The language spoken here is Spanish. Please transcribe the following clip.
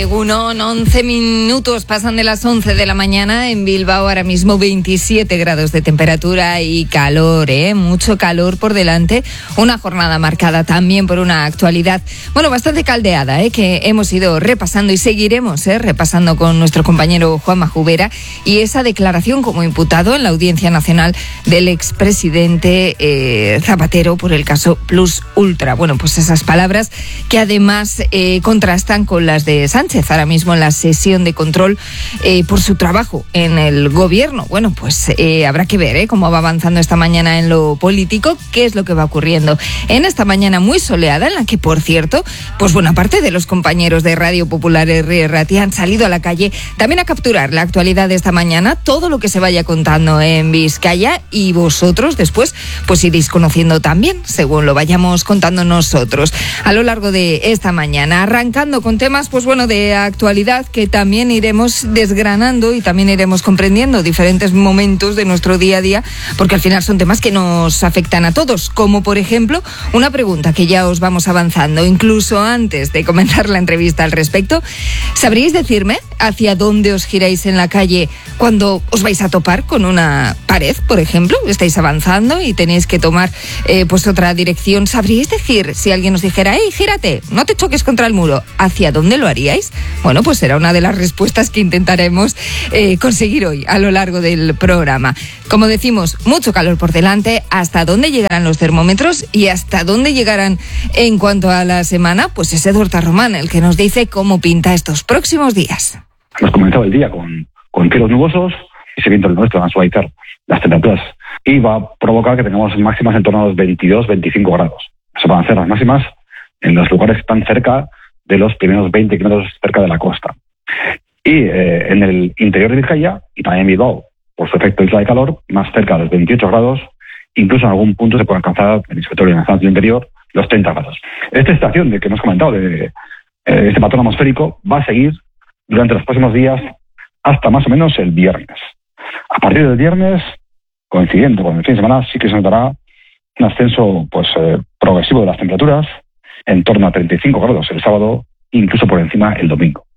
Egunon, 11 minutos pasan de las 11 de la mañana en Bilbao, ahora mismo 27 grados de temperatura y calor, mucho calor por delante, una jornada marcada también por una actualidad, bastante caldeada, que hemos ido repasando y seguiremos repasando con nuestro compañero Juanma Jubera, y esa declaración como imputado en la Audiencia Nacional del expresidente Zapatero por el caso Plus Ultra. Pues esas palabras que además contrastan con las de Sánchez ahora mismo en la sesión de control por su trabajo en el gobierno. Habrá que ver cómo va avanzando esta mañana en lo político, qué es lo que va ocurriendo en esta mañana muy soleada, en la que, por cierto, buena parte de los compañeros de Radio Popular Herri Ratia han salido a la calle también a capturar la actualidad de esta mañana, todo lo que se vaya contando en Vizcaya, y vosotros después iréis conociendo también según lo vayamos contando nosotros a lo largo de esta mañana, arrancando con temas de actualidad que también iremos desgranando y también iremos comprendiendo diferentes momentos de nuestro día a día, porque al final son temas que nos afectan a todos, como por ejemplo una pregunta que ya os vamos avanzando incluso antes de comenzar la entrevista al respecto. ¿Sabríais decirme hacia dónde os giráis en la calle cuando os vais a topar con una pared, por ejemplo? Estáis avanzando y tenéis que tomar otra dirección. ¿Sabríais decir, si alguien os dijera, gírate, no te choques contra el muro, hacia dónde lo haríais? Será una de las respuestas que intentaremos conseguir hoy a lo largo del programa. Como decimos, mucho calor por delante. ¿Hasta dónde llegarán los termómetros y hasta dónde llegarán en cuanto a la semana? Es Eduardo Román el que nos dice cómo pinta estos próximos días. Hemos comenzado el día con cielos nubosos y ese viento del noreste van a suavizar las temperaturas y va a provocar que tengamos máximas en torno a los 22-25 grados. Eso van a ser las máximas en los lugares que están cerca de los primeros 20 kilómetros cerca de la costa. Y en el interior de Vizcaya y también en Bilbao, por su efecto isla de calor, más cerca de los 28 grados, incluso en algún punto se puede alcanzar, en el sector y en la zona del interior, los 30 grados. Esta estación de que hemos comentado, de este patrón atmosférico, va a seguir durante los próximos días hasta más o menos el viernes. A partir del viernes, coincidiendo con el fin de semana, sí que se notará un ascenso progresivo de las temperaturas, en torno a 35 grados el sábado, incluso por encima el domingo.